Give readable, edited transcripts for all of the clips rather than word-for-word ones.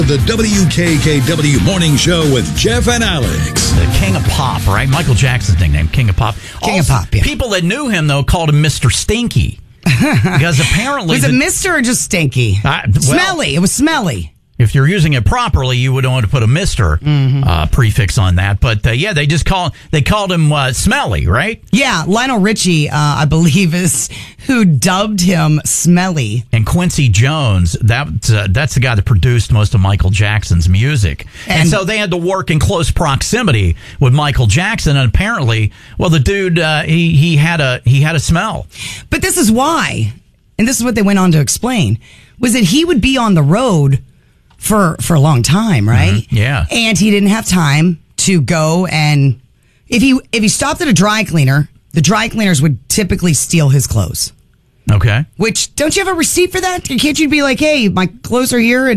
The WKKW Morning Show with Jeff and Alex. The King of Pop, right? Michael Jackson's nickname, King of Pop. King of Pop, yeah. People that knew him, though, called him Mr. Stinky. Because apparently... Was it Mr. or just stinky? Smelly. It was smelly. If you're using it properly, you would want to put a Mr. Prefix on that. But yeah, they called him Smelly, right? Yeah, Lionel Richie, I believe, is who dubbed him Smelly. And Quincy Jones, that's the guy that produced most of Michael Jackson's music. And so they had to work in close proximity with Michael Jackson. And apparently, well, the dude, he had a smell. But this is why, and this is what they went on to explain, was that he would be on the road for a long time, right? Mm-hmm. Yeah. And he didn't have time to go, and if he stopped at a dry cleaner, the dry cleaners would typically steal his clothes. Okay. Which, don't you have a receipt for that? Can't you be like, hey, my clothes are here?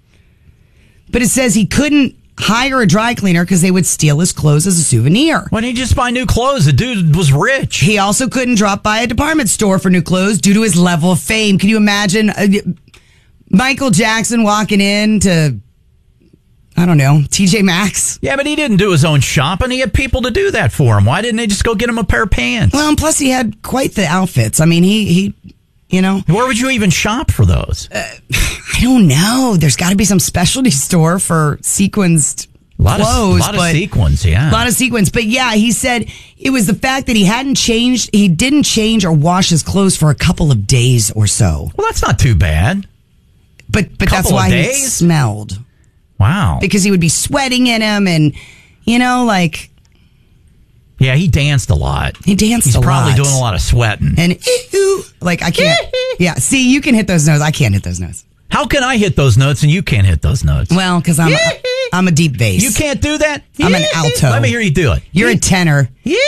But it says he couldn't hire a dry cleaner because they would steal his clothes as a souvenir. Why didn't he just buy new clothes? The dude was rich. He also couldn't drop by a department store for new clothes due to his level of fame. Can you imagine Michael Jackson walking in to, I don't know, TJ Maxx? Yeah, but he didn't do his own shopping. He had people to do that for him. Why didn't they just go get him a pair of pants? Well, and plus he had quite the outfits. I mean, he you know. Where would you even shop for those? I don't know. There's got to be some specialty store for sequenced clothes. A lot of sequins, yeah. A lot of sequins. But yeah, he said it was the fact that he didn't change or wash his clothes for a couple of days or so. Well, that's not too bad. But that's why he smelled. Wow. Because he would be sweating in him and, you know, like... Yeah, he danced a lot. He's probably doing a lot of sweating. And, like, I can't... Yeah, see, you can hit those notes. I can't hit those notes. How can I hit those notes and you can't hit those notes? Well, because I'm a deep bass. You can't do that? I'm an alto. Let me hear you do it. You're a tenor.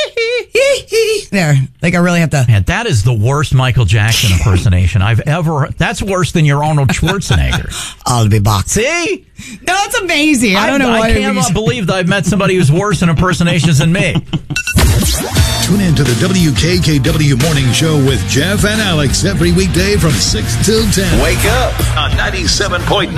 There. Like, I really have to... Man, that is the worst Michael Jackson impersonation I've ever... That's worse than your Arnold Schwarzenegger. I'll be back. See? No, it's amazing. I don't know why... I cannot believe that I've met somebody who's worse in impersonations than me. Tune in to the WKKW Morning Show with Jeff and Alex every weekday from 6 till 10. Wake up on 97.9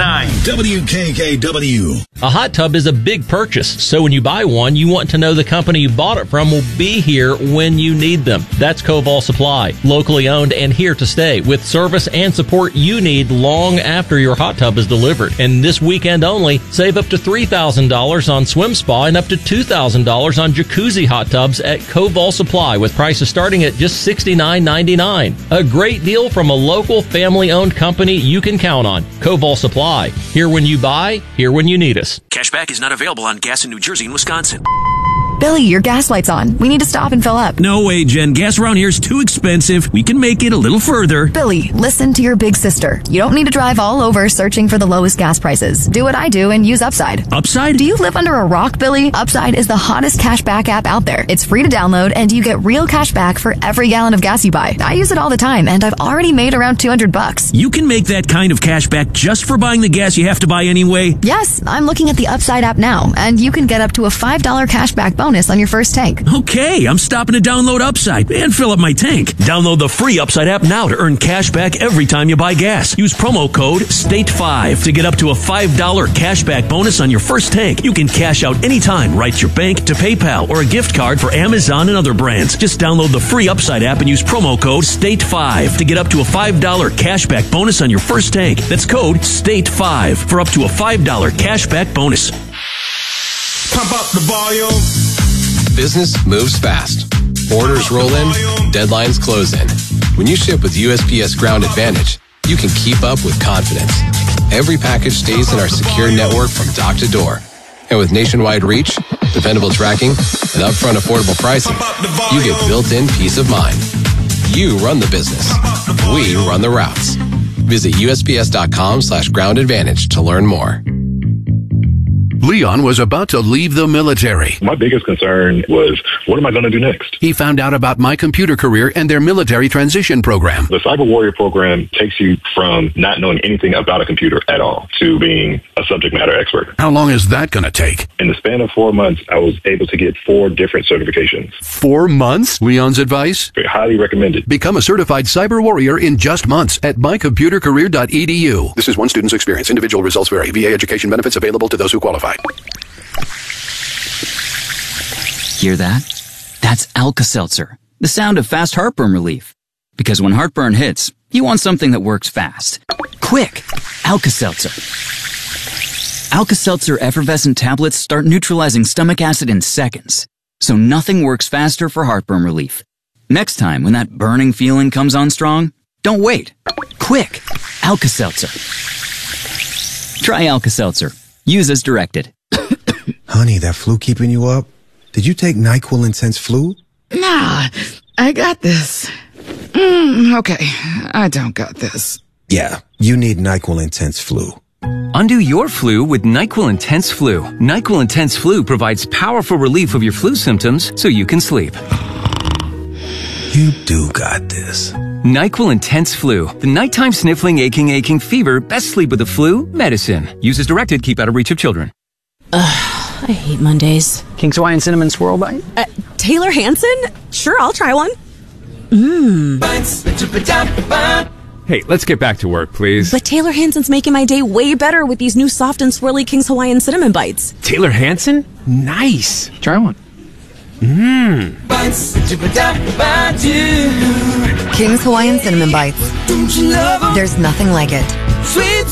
WKKW. A hot tub is a big purchase, so when you buy one, you want to know the company you bought it from will be here when you need them. That's Koval Supply, locally owned and here to stay, with service and support you need long after your hot tub is delivered. And this weekend only, save up to $3,000 on swim spa and up to $2,000 on jacuzzi hot tubs at Koval Supply, with prices starting at just $69.99. A great deal from a local family-owned company you can count on. Koval Supply. Here when you buy, here when you need us. Cashback is not available on gas in New Jersey and Wisconsin. Billy, your gas light's on. We need to stop and fill up. No way, Jen. Gas around here is too expensive. We can make it a little further. Billy, listen to your big sister. You don't need to drive all over searching for the lowest gas prices. Do what I do and use Upside. Upside? Do you live under a rock, Billy? Upside is the hottest cashback app out there. It's free to download, and you get real cash back for every gallon of gas you buy. I use it all the time, and I've already made around $200. You can make that kind of cash back just for buying the gas you have to buy anyway? Yes, I'm looking at the Upside app now, and you can get up to a $5 cashback bonus on your first tank. Okay, I'm stopping to download Upside and fill up my tank. Download the free Upside app now to earn cash back every time you buy gas. Use promo code STATE5 to get up to a $5 cashback bonus on your first tank. You can cash out anytime right to your bank, to PayPal, or a gift card for Amazon and other brands. Just download the free Upside app and use promo code STATE5 to get up to a $5 cashback bonus on your first tank. That's code STATE5 for up to a $5 cashback bonus. Pump up the volume. Business moves fast. Orders roll in, deadlines close in. When you ship with USPS Ground Advantage, you can keep up with confidence. Every package stays in our secure network from dock to door. And with nationwide reach, dependable tracking, and upfront affordable pricing, you get built-in peace of mind. You run the business. We run the routes. Visit USPS.com/ground advantage to learn more. Leon was about to leave the military. My biggest concern was, what am I going to do next? He found out about My Computer Career and their military transition program. The Cyber Warrior program takes you from not knowing anything about a computer at all to being a subject matter expert. How long is that going to take? In the span of 4 months, I was able to get 4 different certifications. 4 months? Leon's advice? Highly recommended. Become a certified cyber warrior in just months at mycomputercareer.edu. This is one student's experience. Individual results vary. VA education benefits available to those who qualify. Hear that? That's Alka-Seltzer, the sound of fast heartburn relief. Because when heartburn hits, you want something that works fast. Quick! Alka-Seltzer. Alka-Seltzer effervescent tablets start neutralizing stomach acid in seconds. So nothing works faster for heartburn relief. Next time when that burning feeling comes on strong, don't wait. Quick! Alka-Seltzer. Try Alka-Seltzer. Use as directed. Honey, that flu keeping you up? Did you take NyQuil Intense Flu? Nah, I got this. Okay, I don't got this. Yeah, you need NyQuil Intense Flu. Undo your flu with NyQuil Intense Flu. NyQuil Intense Flu provides powerful relief of your flu symptoms so you can sleep. You do got this. NyQuil Intense Flu. The nighttime sniffling, aching fever. Best sleep with the flu medicine. Use as directed. Keep out of reach of children. I hate Mondays. King's Hawaiian Cinnamon Swirl Bite? Taylor Hanson? Sure, I'll try one. Hey, let's get back to work, please. But Taylor Hanson's making my day way better with these new soft and swirly King's Hawaiian Cinnamon Bites. Taylor Hanson? Nice. Try one. King's Hawaiian Cinnamon Bites. There's nothing like it.